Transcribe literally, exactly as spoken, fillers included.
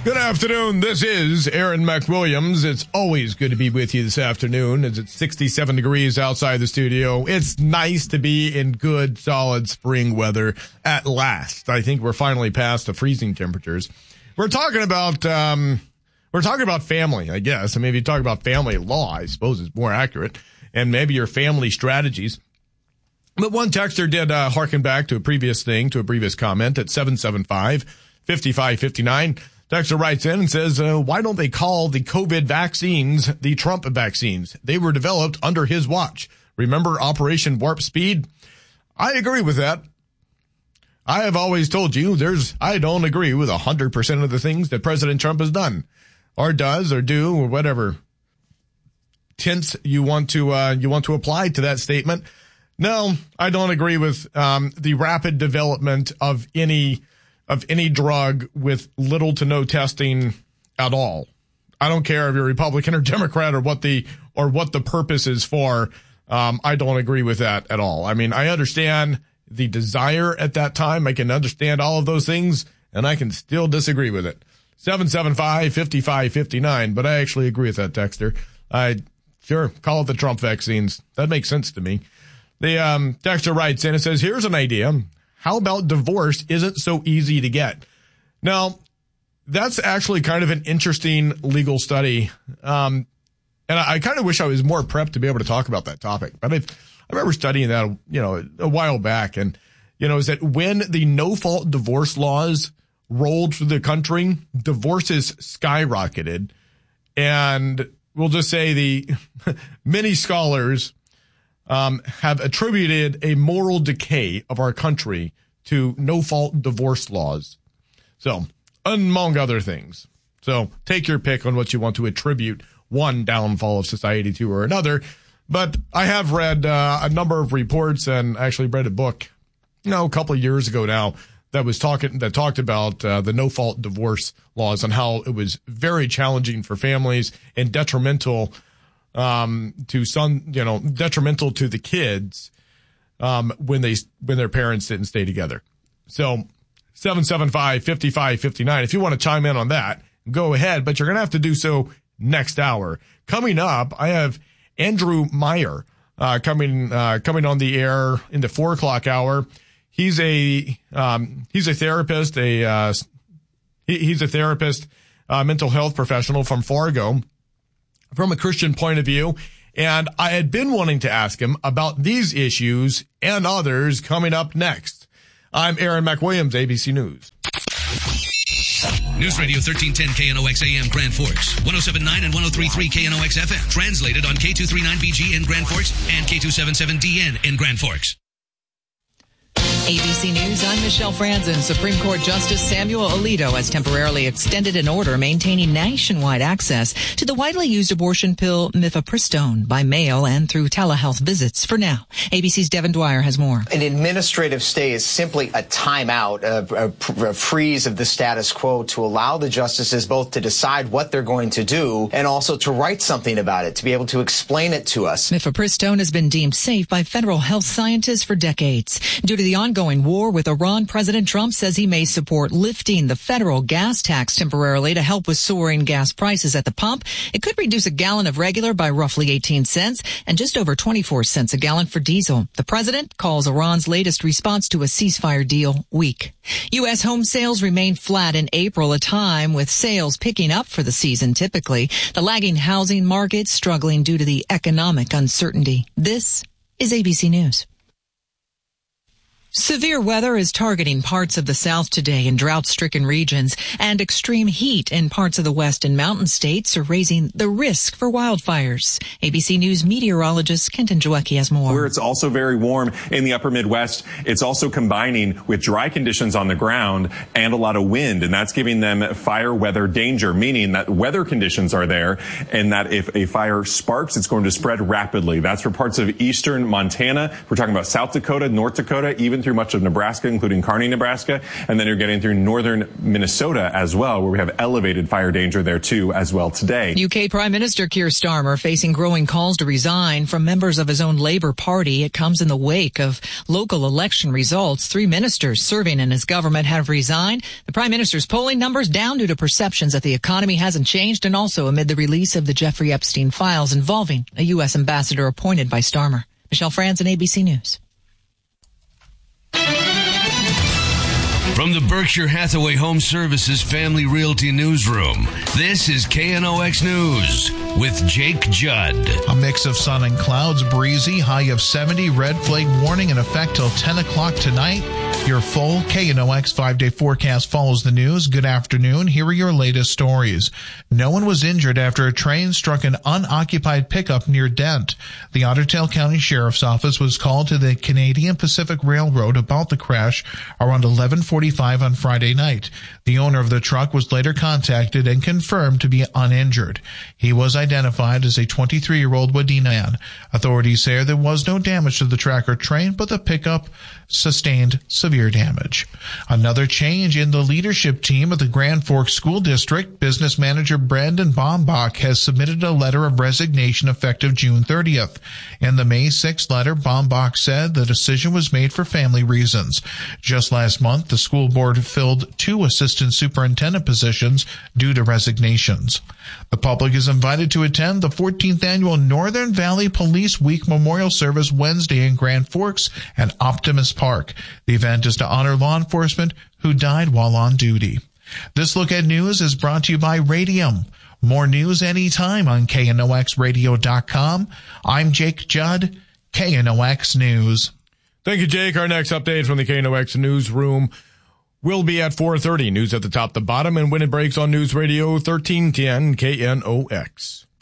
Good afternoon. This is Aaron McWilliams. It's always good to be with you this afternoon as it's sixty-seven degrees outside the studio. It's nice to be in good, solid spring weather at last. I think we're finally past the freezing temperatures. We're talking about, um, we're talking about family, I guess. I mean, if you talk about family law, I suppose it's more accurate, and maybe your family strategies. But one texter did uh, harken back to a previous thing, to a previous comment at seven seven five, five five five nine. Texter writes in and says, uh, why don't they call the COVID vaccines the Trump vaccines? They were developed under his watch. Remember Operation Warp Speed? I agree with that. I have always told you there's, I don't agree with one hundred percent of the things that President Trump has done or does or do or whatever tense you want to, uh, you want to apply to that statement. No, I don't agree with, um, the rapid development of any of any drug with little to no testing at all. I don't care if you're Republican or Democrat or what the, or what the purpose is for. Um, I don't agree with that at all. I mean, I understand the desire at that time. I can understand all of those things and I can still disagree with it. seven seven five, five five five nine, but I actually agree with that texter. I, sure, call it the Trump vaccines. That makes sense to me. The, um, texter writes in and says, here's an idea. How about divorce isn't so easy to get? Now, that's actually kind of an interesting legal study. Um, and I, I kind of wish I was more prepped to be able to talk about that topic. But I've, I remember studying that, you know, a while back. And, you know, is that when the no-fault divorce laws rolled through the country, divorces skyrocketed. And we'll just say the many scholars Um, have attributed a moral decay of our country to no-fault divorce laws. So, among other things. So, take your pick on what you want to attribute one downfall of society to or another. But I have read uh, a number of reports and actually read a book, you know, a couple of years ago now that was talking, that talked about uh, the no-fault divorce laws and how it was very challenging for families and detrimental Um, to some, you know, detrimental to the kids, um, when they, when their parents didn't stay together. So seven seven five, five five five nine. If you want to chime in on that, go ahead, but you're going to have to do so next hour. Coming up, I have Andrew Meyer, uh, coming, uh, coming on the air in the four o'clock hour. He's a, um, he's a therapist, a, uh, he, he's a therapist, uh, mental health professional from Fargo, from a Christian point of view, and I had been wanting to ask him about these issues and others coming up next. I'm Aaron McWilliams, A B C News. News Radio thirteen ten K N O X A M Grand Forks, one oh seven point nine and one oh three point three K N O X F M, translated on K two thirty-nine B G in Grand Forks and K two seventy-seven D N in Grand Forks. A B C News, I'm Michelle Franzen. Supreme Court Justice Samuel Alito has temporarily extended an order maintaining nationwide access to the widely used abortion pill mifepristone by mail and through telehealth visits for now. A B C's Devin Dwyer has more. An administrative stay is simply a timeout, a, a, a freeze of the status quo to allow the justices both to decide what they're going to do and also to write something about it, to be able to explain it to us. Mifepristone has been deemed safe by federal health scientists for decades. Due to the ongoing war with Iran, President Trump says he may support lifting the federal gas tax temporarily to help with soaring gas prices at the pump. It could reduce a gallon of regular by roughly eighteen cents and just over twenty-four cents a gallon for diesel. The president calls Iran's latest response to a ceasefire deal weak. U S home sales remained flat in April, a time with sales picking up for the season typically. The lagging housing market struggling due to the economic uncertainty. This is A B C News. Severe weather is targeting parts of the South today in drought-stricken regions, and extreme heat in parts of the West and mountain states are raising the risk for wildfires. A B C News meteorologist Kenton Jawecki has more. Where it's also very warm in the upper Midwest, it's also combining with dry conditions on the ground and a lot of wind, and that's giving them fire weather danger, meaning that weather conditions are there and that if a fire sparks, it's going to spread rapidly. That's for parts of eastern Montana. We're talking about South Dakota, North Dakota, even through much of Nebraska, including Kearney, Nebraska, and then you're getting through northern Minnesota as well, where we have elevated fire danger there too as well today. U K Prime Minister Keir Starmer facing growing calls to resign from members of his own Labour Party. It comes in the wake of local election results. Three ministers serving in his government have resigned. The Prime Minister's polling numbers down due to perceptions that the economy hasn't changed, and also amid the release of the Jeffrey Epstein files involving a U S ambassador appointed by Starmer. Michelle Franzen, A B C News. From the Berkshire Hathaway Home Services Family Realty Newsroom, this is K N O X News with Jake Judd. A mix of sun and clouds, breezy, high of seventy, red flake warning in effect till ten o'clock tonight. Your full K N O X five-day forecast follows the news. Good afternoon. Here are your latest stories. No one was injured after a train struck an unoccupied pickup near Dent. The Otter Tail County Sheriff's Office was called to the Canadian Pacific Railroad about the crash around eleven forty-five on Friday night. The owner of the truck was later contacted and confirmed to be uninjured. He was identified as a twenty-three-year-old Wadena man. Authorities say there was no damage to the tracker train, but the pickup sustained severe damage. Another change in the leadership team of the Grand Forks School District. Business manager Brandon Bombach has submitted a letter of resignation effective June thirtieth. In the May sixth letter, Bombach said the decision was made for family reasons. Just last month, the school board filled two assistant superintendent positions due to resignations. The public is invited to attend the fourteenth annual Northern Valley Police Week Memorial Service Wednesday in Grand Forks and Optimist Park. The event is to honor law enforcement who died while on duty. This Look at News is brought to you by Radium. More news anytime on K N O X radio dot com. I'm Jake Judd, K N O X News. Thank you, Jake. Our next update from the K N O X newsroom will be at four thirty. News at the top, the bottom, and when it breaks on News Radio thirteen ten K N O X.